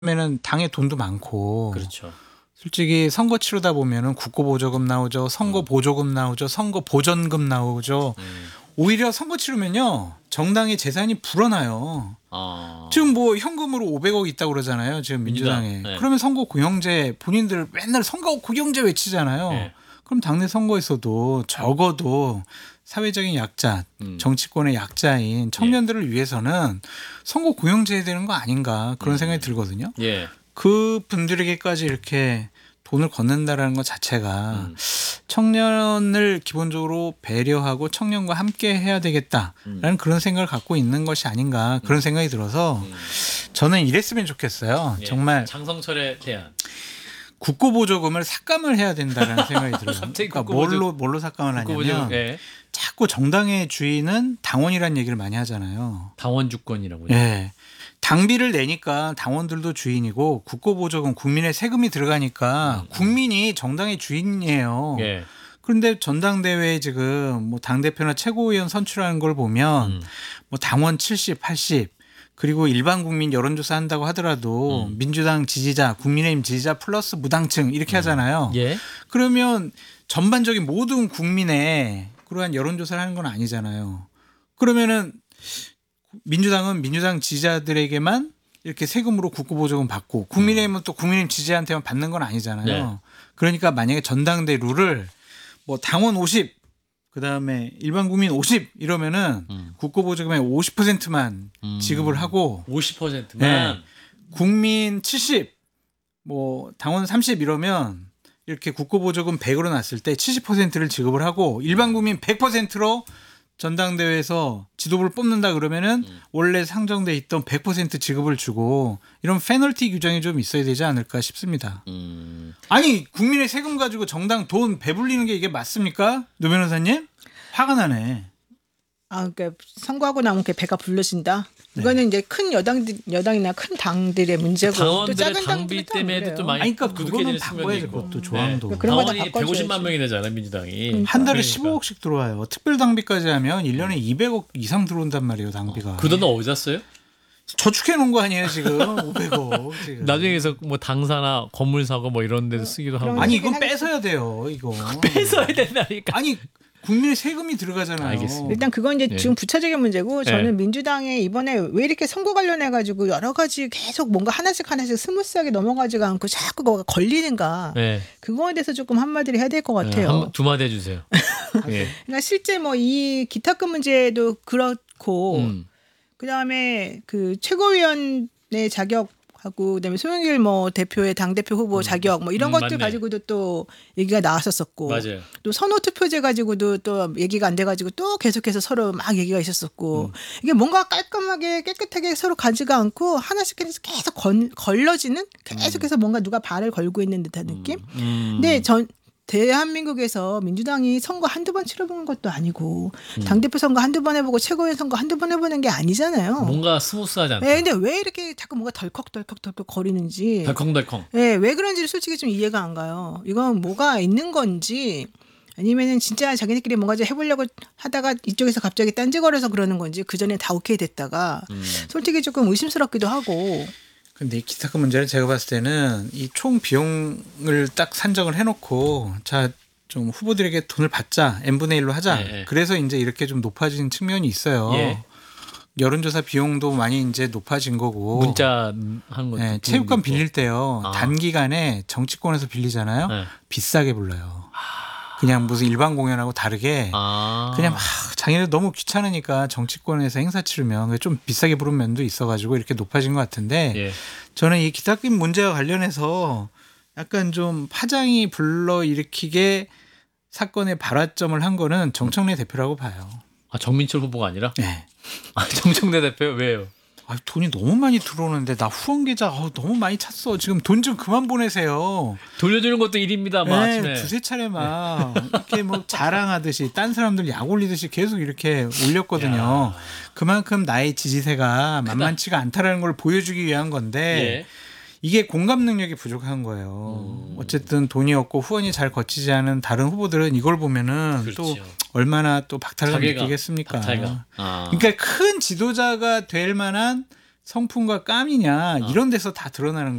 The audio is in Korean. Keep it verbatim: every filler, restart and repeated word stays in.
면은 당에 돈도 많고. 그렇죠. 솔직히 선거 치르다 보면은 국고보조금 나오죠. 선거 보조금 나오죠. 선거 보전금 나오죠. 음. 오히려 선거 치르면요. 정당의 재산이 불어나요. 아. 지금 뭐 현금으로 오백억 있다고 그러잖아요. 지금 민주당에. 민주당, 네. 그러면 선거 고영제 본인들 맨날 선거 고영제 외치잖아요. 네. 그럼 당내 선거에서도 적어도 사회적인 약자, 음. 정치권의 약자인 청년들을 예. 위해서는 선거 고영제 해야 되는 거 아닌가 그런 음. 생각이 들거든요. 예. 그 분들에게까지 이렇게 돈을 걷는다라는 것 자체가 음. 청년을 기본적으로 배려하고 청년과 함께 해야 되겠다라는 음. 그런 생각을 갖고 있는 것이 아닌가 그런 생각이 들어서 음. 저는 이랬으면 좋겠어요. 예. 정말 장성철의 대안. 국고보조금을 삭감을 해야 된다라는 생각이 들어요. 갑자기 그러니까 국고보조- 뭘로 뭘로 삭감을 하냐면 예. 자꾸 정당의 주인은 당원이라는 얘기를 많이 하잖아요. 당원 주권이라고요. 예. 당비를 내니까 당원들도 주인이고 국고보조금 국민의 세금이 들어가니까 음. 국민이 정당의 주인이에요. 예. 그런데 전당대회에 지금 뭐 당대표나 최고위원 선출하는 걸 보면 음. 뭐 당원 칠십, 팔십 그리고 일반 국민 여론조사 한다고 하더라도 음. 민주당 지지자, 국민의힘 지지자 플러스 무당층 이렇게 하잖아요. 예. 그러면 전반적인 모든 국민의 그러한 여론조사를 하는 건 아니잖아요. 그러면은 민주당은 민주당 지지자들에게만 이렇게 세금으로 국고보조금 받고 국민의힘은 또 국민의힘 지지자한테만 받는 건 아니잖아요. 네. 그러니까 만약에 전당대 룰을 뭐 당원 오십 그다음에 일반 국민 오십 이러면은 음. 국고보조금의 오십 퍼센트만 음. 지급을 하고 오십 퍼센트만. 네. 국민 칠십 뭐 당원 삼십 이러면 이렇게 국고보조금 백으로 났을 때 칠십 퍼센트를 지급을 하고 일반 국민 백 퍼센트로 전당대회에서 지도부를 뽑는다 그러면은 음. 원래 상정돼 있던 백 퍼센트 지급을 주고 이런 페널티 규정이 좀 있어야 되지 않을까 싶습니다. 음. 아니 국민의 세금 가지고 정당 돈 배불리는 게 이게 맞습니까? 노 변호사님? 화가 나네. 아, 그러니까 선거하고 나면 그 배가 부르신다. 네. 이거는 이제 큰 여당 여당이나 큰 당들의 문제고 또 당원들의 작은 당비 당들은 또 때문에 그래요. 또 많이 아니 그러니까 그거는 두둑해지는 바꿔야지 측면이 있고. 그것도 조항도. 네. 그런 거다 당원이 바꿔줘야지. 백오십만 명이 되잖아요, 민주당이. 그러니까. 한 달에 그러니까. 십오억씩 들어와요. 특별 당비까지 하면 일 년에 이백억 이상 들어온단 말이에요, 당비가. 그 돈은 어디다 써요? 저축해 놓은 거 아니에요, 지금? 오백억. 지금. 나중에서 뭐 당사나 건물 사고 뭐 이런 데도 쓰기도 하고. 그런 아니 하긴 이건 뺏어야 돼요, 이거. 뺏어야 된다니까. 아니 국민의 세금이 들어가잖아요. 알겠습니다. 일단 그건 이제 네. 지금 부차적인 문제고 저는 네. 민주당에 이번에 왜 이렇게 선거 관련해 가지고 여러 가지 계속 뭔가 하나씩 하나씩 스무스하게 넘어가지가 않고 자꾸 뭐가 걸리는가 네. 그거에 대해서 조금 한마디를 해야 될 것 같아요. 한, 두 마디 해주세요. 예. 그러니까 실제 뭐 이 기탁금 문제도 그렇고 음. 그다음에 그 최고위원의 자격하고 그다음에 송영길 뭐 대표의 당 대표 후보 음. 자격 뭐 이런 음, 것들 맞네. 가지고도 또 얘기가 나왔었었고 맞아요. 또 선호 투표제 가지고도 또 얘기가 안 돼가지고 또 계속해서 서로 막 얘기가 있었었고 음. 이게 뭔가 깔끔하게 깨끗하게 서로 가지가 않고 하나씩 계속 계속 건, 걸러지는 계속해서 뭔가 누가 발을 걸고 있는 듯한 느낌. 음. 근데 전 대한민국에서 민주당이 선거 한두 번 치러보는 것도 아니고 음. 당대표 선거 한두 번 해보고 최고위원 선거 한두 번 해보는 게 아니잖아요. 뭔가 스무스하지 않다. 네, 근데 왜 이렇게 자꾸 뭔가 덜컥덜컥덜컥 거리는지 덜컹덜컹. 네, 왜 그런지 솔직히 좀 이해가 안 가요. 이건 뭐가 있는 건지 아니면은 진짜 자기네끼리 뭔가 좀 해보려고 하다가 이쪽에서 갑자기 딴지거려서 그러는 건지 그 전에 다 오케이 됐다가 음. 솔직히 조금 의심스럽기도 하고 근데 이 기탁금 문제는 제가 봤을 때는 이 총 비용을 딱 산정을 해놓고 자 좀 후보들에게 돈을 받자 n분의 일로 하자. 네. 그래서 이제 이렇게 좀 높아진 측면이 있어요. 예. 여론조사 비용도 많이 이제 높아진 거고. 문자 하는 것도. 네, 체육관 빌릴 때요. 아. 단기간에 정치권에서 빌리잖아요. 네. 비싸게 불러요. 그냥 무슨 일반 공연하고 다르게 아. 그냥 막 자기네 너무 귀찮으니까 정치권에서 행사 치르면 좀 비싸게 부른 면도 있어가지고 이렇게 높아진 것 같은데 예. 저는 이 기탁금 문제와 관련해서 약간 좀 파장이 불러일으키게 사건의 발화점을 한 거는 정청래 대표라고 봐요. 아, 정민철 후보가 아니라? 네. 아, 정청래 대표 왜요? 아, 돈이 너무 많이 들어오는데 나 후원 계좌 어, 너무 많이 찼어. 지금 돈 좀 그만 보내세요. 돌려주는 것도 일입니다. 뭐 네, 아침에. 두세 차례 막 이렇게 뭐 자랑하듯이 딴 사람들 약 올리듯이 계속 이렇게 올렸거든요. 야. 그만큼 나의 지지세가 만만치가 않다라는 걸 보여주기 위한 건데 예. 이게 공감 능력이 부족한 거예요. 음. 어쨌든 돈이 없고 후원이 잘 거치지 않은 다른 후보들은 이걸 보면은 그렇죠. 또 얼마나 또 박탈감 자괴감, 느끼겠습니까? 박탈감. 아. 그러니까 큰 지도자가 될 만한 성품과 깜이냐 이런 데서 다 드러나는